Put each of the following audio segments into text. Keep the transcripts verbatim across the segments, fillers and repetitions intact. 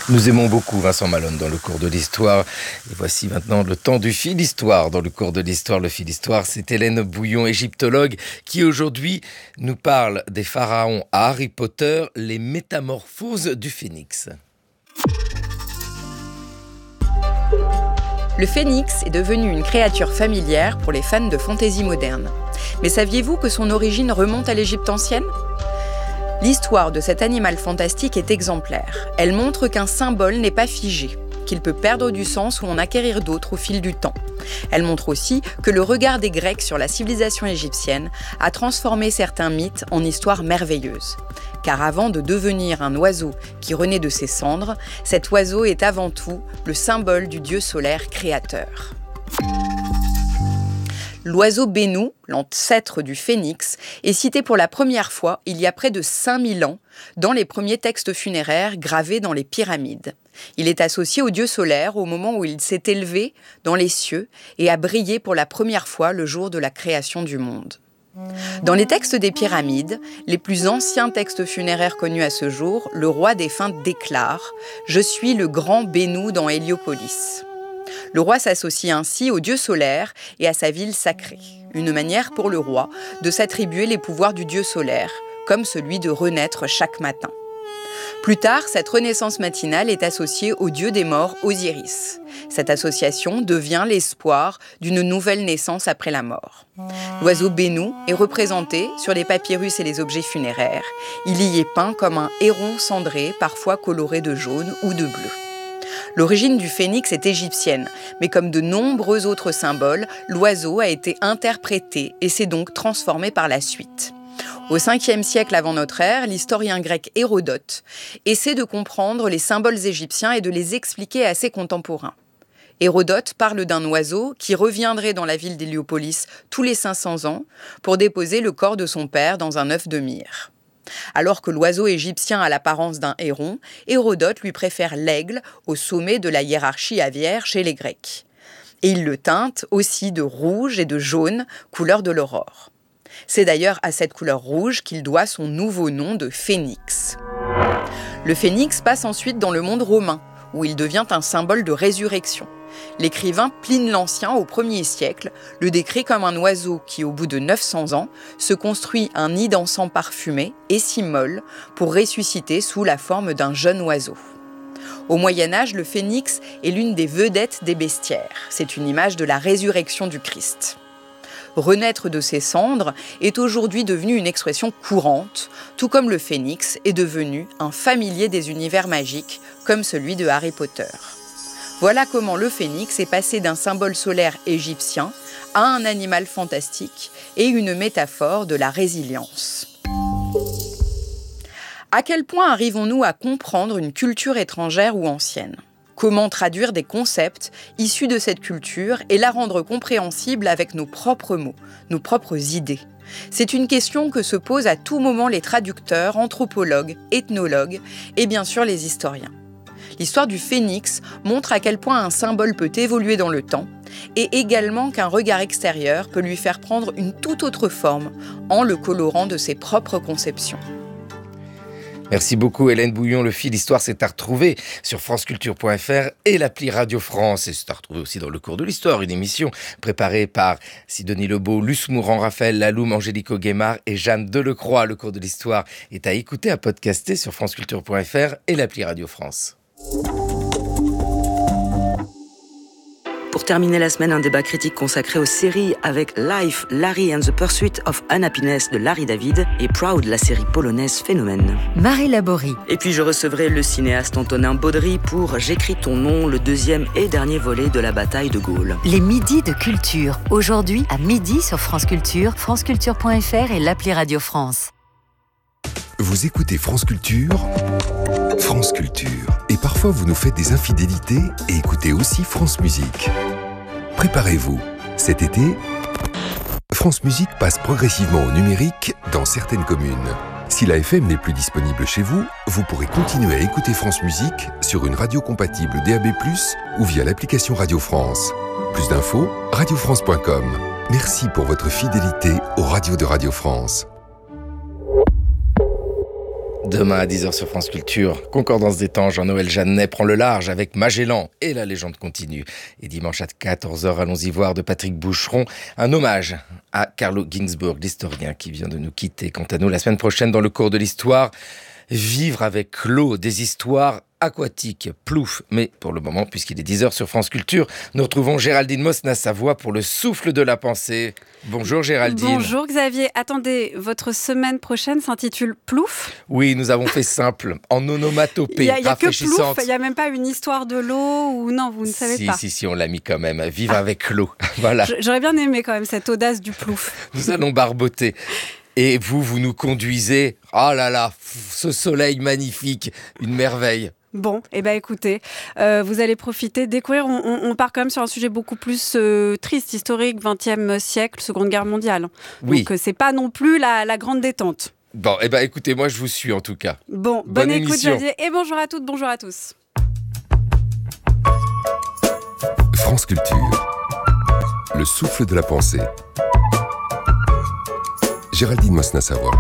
Nous aimons beaucoup Vincent Malone dans le cours de l'histoire. Et voici maintenant le temps du fil histoire. Dans le cours de l'histoire, le fil histoire, c'est Hélène Bouillon, égyptologue, qui aujourd'hui nous parle des pharaons à Harry Potter, les métamorphoses du phénix. Le phénix est devenu une créature familière pour les fans de fantaisie moderne. Mais saviez-vous que son origine remonte à l'Égypte ancienne ? L'histoire de cet animal fantastique est exemplaire. Elle montre qu'un symbole n'est pas figé, qu'il peut perdre du sens ou en acquérir d'autres au fil du temps. Elle montre aussi que le regard des Grecs sur la civilisation égyptienne a transformé certains mythes en histoires merveilleuses. Car avant de devenir un oiseau qui renaît de ses cendres, cet oiseau est avant tout le symbole du dieu solaire créateur. L'oiseau Bénou, l'ancêtre du phénix, est cité pour la première fois il y a près de cinq mille ans dans les premiers textes funéraires gravés dans les pyramides. Il est associé au dieu solaire au moment où il s'est élevé dans les cieux et a brillé pour la première fois le jour de la création du monde. Dans les textes des pyramides, les plus anciens textes funéraires connus à ce jour, le roi défunt déclare « Je suis le grand Bénou dans Héliopolis ». Le roi s'associe ainsi au dieu solaire et à sa ville sacrée. Une manière pour le roi de s'attribuer les pouvoirs du dieu solaire, comme celui de renaître chaque matin. Plus tard, cette renaissance matinale est associée au dieu des morts Osiris. Cette association devient l'espoir d'une nouvelle naissance après la mort. L'oiseau Bénou est représenté sur les papyrus et les objets funéraires. Il y est peint comme un héron cendré, parfois coloré de jaune ou de bleu. L'origine du phénix est égyptienne, mais comme de nombreux autres symboles, l'oiseau a été interprété et s'est donc transformé par la suite. Au cinquième siècle avant notre ère, l'historien grec Hérodote essaie de comprendre les symboles égyptiens et de les expliquer à ses contemporains. Hérodote parle d'un oiseau qui reviendrait dans la ville d'Héliopolis tous les cinq cents ans pour déposer le corps de son père dans un œuf de myrrhe. Alors que l'oiseau égyptien a l'apparence d'un héron, Hérodote lui préfère l'aigle au sommet de la hiérarchie aviaire chez les Grecs. Et il le teinte aussi de rouge et de jaune, couleur de l'aurore. C'est d'ailleurs à cette couleur rouge qu'il doit son nouveau nom de phénix. Le phénix passe ensuite dans le monde romain, où il devient un symbole de résurrection. L'écrivain Pline l'Ancien, au premier siècle, le décrit comme un oiseau qui, au bout de neuf cents ans, se construit un nid d'encens parfumé et s'immole pour ressusciter sous la forme d'un jeune oiseau. Au Moyen-Âge, le phénix est l'une des vedettes des bestiaires. C'est une image de la résurrection du Christ. Renaître de ses cendres est aujourd'hui devenu une expression courante, tout comme le phénix est devenu un familier des univers magiques, comme celui de Harry Potter. Voilà comment le phénix est passé d'un symbole solaire égyptien à un animal fantastique et une métaphore de la résilience. À quel point arrivons-nous à comprendre une culture étrangère ou ancienne ? Comment traduire des concepts issus de cette culture et la rendre compréhensible avec nos propres mots, nos propres idées ? C'est une question que se posent à tout moment les traducteurs, anthropologues, ethnologues et bien sûr les historiens. L'histoire du phénix montre à quel point un symbole peut évoluer dans le temps et également qu'un regard extérieur peut lui faire prendre une toute autre forme en le colorant de ses propres conceptions. Merci beaucoup Hélène Bouillon. Le fil histoire, c'est à retrouver sur franceculture point f r et l'appli Radio France. Et c'est à retrouver aussi dans le cours de l'histoire, une émission préparée par Sidonie Lebeau, Luce Mourant, Raphaël Laloum, Angélique Auguemard et Jeanne Delecroix. Le cours de l'histoire est à écouter, à podcaster sur franceculture point f r et l'appli Radio France. Pour terminer la semaine, un débat critique consacré aux séries avec Life, Larry and the Pursuit of Unhappiness de Larry David et Proud, la série polonaise Phénomène. Marie Laborie. Et puis je recevrai le cinéaste Antonin Baudry pour J'écris ton nom, le deuxième et dernier volet de la bataille de Gaulle. Les midis de culture. Aujourd'hui à midi sur France Culture, franceculture point f r et l'appli Radio France. Vous écoutez France Culture, France Culture. Et parfois vous nous faites des infidélités et écoutez aussi France Musique. Préparez-vous, cet été, France Musique passe progressivement au numérique dans certaines communes. Si la F M n'est plus disponible chez vous, vous pourrez continuer à écouter France Musique sur une radio compatible D A B plus, ou via l'application Radio France. Plus d'infos, radio france point com. Merci pour votre fidélité aux radios de Radio France. Demain à dix heures sur France Culture, Concordance des temps, Jean-Noël Jeannet prend le large avec Magellan et la légende continue. Et dimanche à quatorze heures, allons-y voir de Patrick Boucheron, un hommage à Carlo Ginzburg, l'historien qui vient de nous quitter. Quant à nous, la semaine prochaine, dans le cours de l'histoire, vivre avec l'eau, des histoires aquatique, plouf. Mais pour le moment, puisqu'il est dix heures sur France Culture, nous retrouvons Géraldine Mosna-Savoie pour le souffle de la pensée. Bonjour Géraldine. Bonjour Xavier. Attendez, votre semaine prochaine s'intitule Plouf ? Oui, nous avons fait simple, en onomatopée, Il y a, il y a que rafraîchissante. Plouf, il n'y a même pas une histoire de l'eau ou non, vous ne savez si, pas. Si, si, on l'a mis quand même. Vivre ah. avec l'eau. Voilà. J'aurais bien aimé quand même cette audace du Plouf. Nous allons barboter. Et vous, vous nous conduisez. Oh là là, ce soleil magnifique, une merveille. Bon, eh ben écoutez, euh, vous allez profiter, découvrir. On, on, on part quand même sur un sujet beaucoup plus euh, triste, historique, vingtième siècle, Seconde Guerre mondiale. Oui. Donc euh, c'est pas non plus la, la grande détente. Bon, eh ben écoutez, moi je vous suis en tout cas. Bon, bonne, bonne écoute Xavier, et bonjour à toutes, bonjour à tous. France Culture, le souffle de la pensée. Géraldine Mosna-Savoie.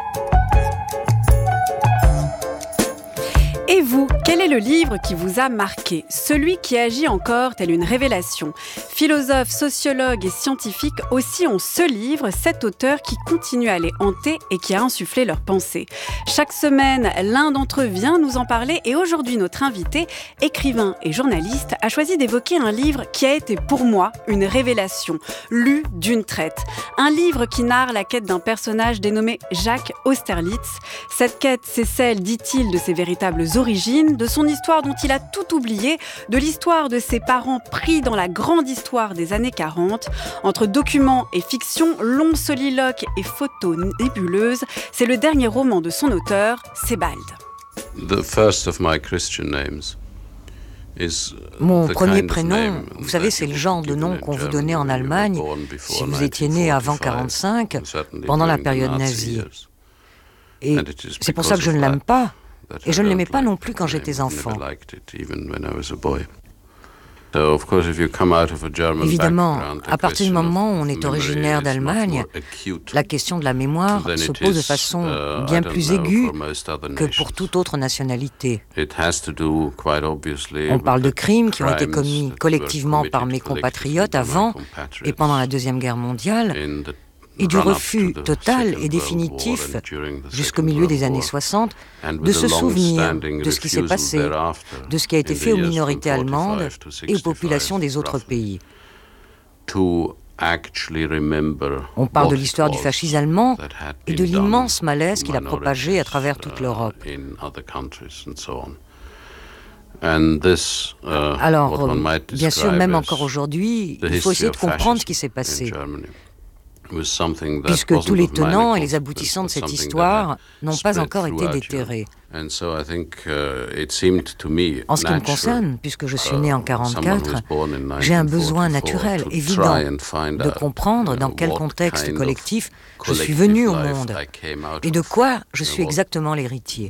Et vous, quel est le livre qui vous a marqué ? Celui qui agit encore tel une révélation. Philosophes, sociologues et scientifiques aussi ont ce livre, cet auteur qui continue à les hanter et qui a insufflé leurs pensées. Chaque semaine, l'un d'entre eux vient nous en parler et aujourd'hui, notre invité, écrivain et journaliste, a choisi d'évoquer un livre qui a été pour moi une révélation, lu d'une traite. Un livre qui narre la quête d'un personnage dénommé Jacques Austerlitz. Cette quête, c'est celle, dit-il, de ses véritables origines, de son histoire dont il a tout oublié, de l'histoire de ses parents pris dans la grande histoire des années quarante. Entre documents et fiction, longs soliloques et photos nébuleuses, c'est le dernier roman de son auteur, Sebald. The first of my Christian names. Mon premier prénom, vous savez, c'est le genre de nom qu'on vous donnait en Allemagne si vous étiez né avant quarante-cinq, pendant la période nazie. Et c'est pour ça que je ne l'aime pas. Et je ne l'aimais pas non plus quand j'étais enfant. Évidemment, à partir du moment où on est originaire d'Allemagne, la question de la mémoire se pose de façon bien plus aiguë que pour toute autre nationalité. On parle de crimes qui ont été commis collectivement par mes compatriotes avant et pendant la Deuxième Guerre mondiale, et du refus total et définitif, jusqu'au milieu des années soixante, de se souvenir de ce qui s'est passé, de ce qui a été fait aux minorités allemandes et aux populations des autres pays. On parle de l'histoire du fascisme allemand et de l'immense malaise qu'il a propagé à travers toute l'Europe. Alors, bien sûr, même encore aujourd'hui, il faut essayer de comprendre ce qui s'est passé, puisque tous les tenants et les aboutissants de cette histoire n'ont pas encore été déterrés. En ce qui me concerne, puisque je suis né en quarante-quatre, j'ai un besoin naturel, évident, de comprendre dans quel contexte collectif je suis venu au monde et de quoi je suis exactement l'héritier.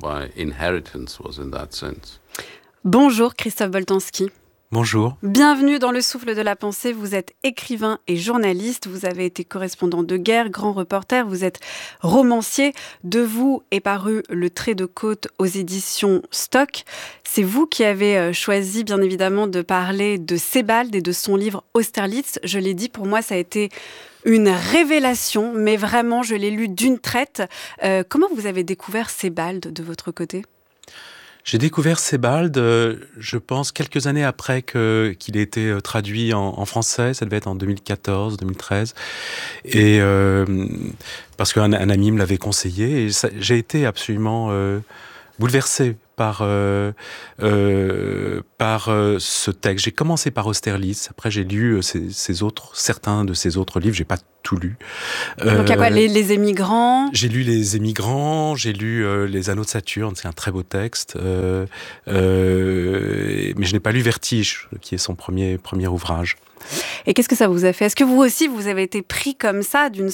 Bonjour Christophe Boltanski. Bonjour. Bienvenue dans le souffle de la pensée. Vous êtes écrivain et journaliste. Vous avez été correspondant de guerre, grand reporter. Vous êtes romancier. De vous est paru Le Trait de côte aux éditions Stock. C'est vous qui avez choisi, bien évidemment, de parler de Sebald et de son livre Austerlitz. Je l'ai dit, pour moi, ça a été une révélation, mais vraiment, je l'ai lu d'une traite. Euh, comment vous avez découvert Sebald de votre côté ? J'ai découvert Sebald, euh, je pense, quelques années après que, qu'il ait été euh, traduit en, en français. Ça devait être en deux mille quatorze, deux mille treize. Et euh, parce qu'un un ami me l'avait conseillé. Et ça, j'ai été absolument euh, bouleversé par, euh, euh, par euh, ce texte. J'ai commencé par Austerlitz. Après, j'ai lu euh, ses, ses autres, certains de ses autres livres. J'ai pas tout lu. Euh, Donc, il y a quoi, les, les émigrants ? J'ai lu Les émigrants, j'ai lu euh, Les anneaux de Saturne, c'est un très beau texte. Euh, euh, mais je n'ai pas lu Vertige, qui est son premier, premier ouvrage. Et qu'est-ce que ça vous a fait ? Est-ce que vous aussi, vous avez été pris comme ça d'une